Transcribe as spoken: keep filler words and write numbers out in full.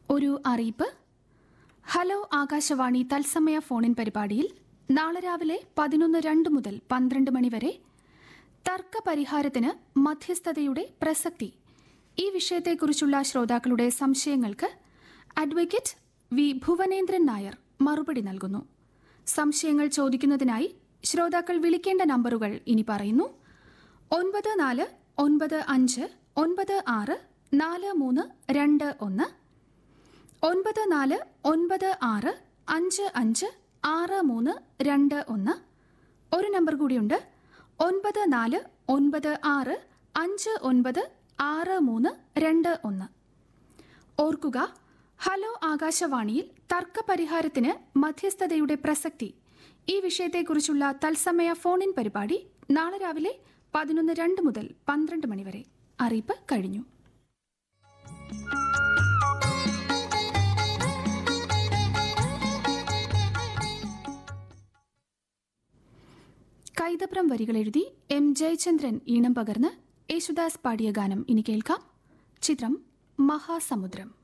ഒരു അറിയിപ്പ്. ഹലോ ആകാശവാണി തത്സമയ ഫോണിൻ പരിപാടിയിൽ നാളെ രാവിലെ പതിനൊന്ന് രണ്ട് മുതൽ പന്ത്രണ്ട് മണിവരെ തർക്ക പരിഹാരത്തിന് മധ്യസ്ഥതയുടെ പ്രസക്തി ഈ വിഷയത്തെക്കുറിച്ചുള്ള ശ്രോതാക്കളുടെ സംശയങ്ങൾക്ക് അഡ്വക്കേറ്റ് വി ഭുവനേന്ദ്രൻ നായർ മറുപടി നൽകുന്നു. സംശയങ്ങൾ ചോദിക്കുന്നതിനായി ശ്രോതാക്കൾ വിളിക്കേണ്ട നമ്പറുകൾ ഇനി പറയുന്നു. ഒൻപത് നാല് ഒൻപത് അഞ്ച് ഒൻപത് ആറ് നാല് മൂന്ന് രണ്ട് ഒന്ന്, ഒൻപത് നാല് ഒൻപത് ആറ് അഞ്ച് അഞ്ച് ആറ് മൂന്ന് രണ്ട് ഒന്ന്. ഒരു നമ്പർ കൂടിയുണ്ട്, ഒൻപത് നാല് ഒൻപത് ആറ് അഞ്ച് ഒൻപത് ആറ് മൂന്ന് രണ്ട് ഒന്ന്. ഓർക്കുക, ഹലോ ആകാശവാണിയിൽ തർക്ക പരിഹാരത്തിന് മധ്യസ്ഥതയുടെ പ്രസക്തി ഈ വിഷയത്തെക്കുറിച്ചുള്ള തത്സമയ ഫോണിൻ പരിപാടി നാളെ രാവിലെ പതിനൊന്ന് രണ്ട് മുതൽ പന്ത്രണ്ട് മണിവരെ. അറിയിപ്പ് കഴിഞ്ഞു. കൈതപ്രം വരികൾ എഴുതി എം ജയചന്ദ്രൻ ഈണം പകർന്ന് യേശുദാസ് പാടിയ ഗാനം ഇനി കേൾക്കാം. ചിത്രം മഹാസമുദ്രം.